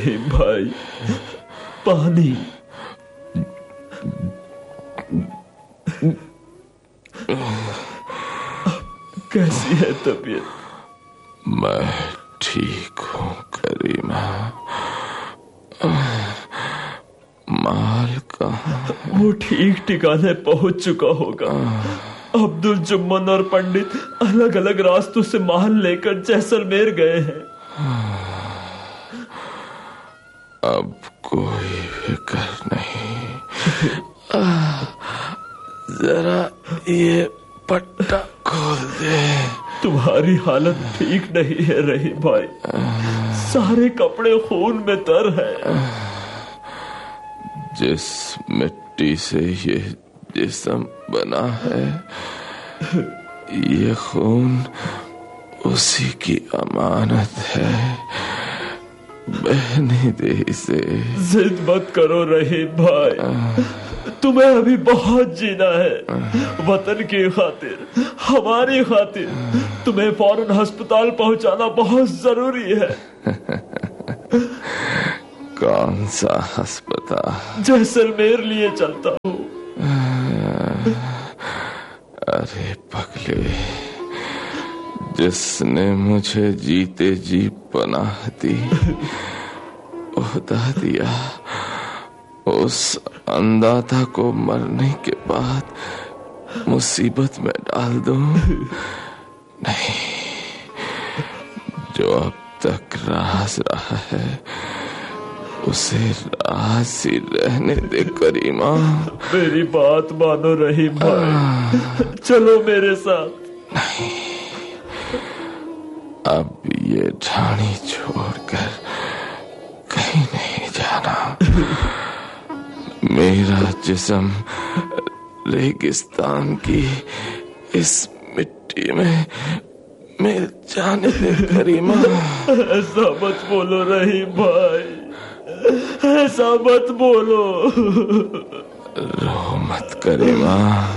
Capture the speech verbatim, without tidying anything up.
रहीम भाई, पानी। कैसी है तबीयत? मैं ठीक हूँ करीमा। माल कहाँ? वो ठीक ठिकाने पहुंच चुका होगा। अब्दुल जुम्मन और पंडित अलग अलग रास्तों से माल लेकर जैसलमेर गए हैं। अब कोई फिक्र नहीं। जरा ये पट्टा खोल दे। तुम्हारी हालत ठीक नहीं है रहीम भाई, सारे कपड़े खून में तर है। जिस मिट्टी से ये जिस्म बना है, ये खून उसी की अमानत है। बहने दे इसे। जिद मत करो रहीम भाई, तुम्हें अभी बहुत जीना है। वतन की खातिर, हमारी खातिर तुम्हें फौरन अस्पताल पहुंचाना बहुत जरूरी है। कौन सा अस्पताल? जैसलमेर लिए चलता हूँ। अरे पगले, जिसने मुझे जीते जी पनाह दी, ओहदा दिया, उस अंधाता को मरने के बाद मुसीबत में डाल दूं? नहीं, जो अब तक राज रहा है उसे राज ही रहने दे करीमा। मेरी बात मानो रहीम भाई, चलो मेरे साथ। नहीं, अब ये ढाणी छोड़कर कहीं नहीं जाना। मेरा जिस्म रेगिस्तान की इस मिट्टी में मिल जाने दे करीमा। ऐसा मत बोलो रहीम भाई, ऐसा मत बोलो। रो मत करीमा।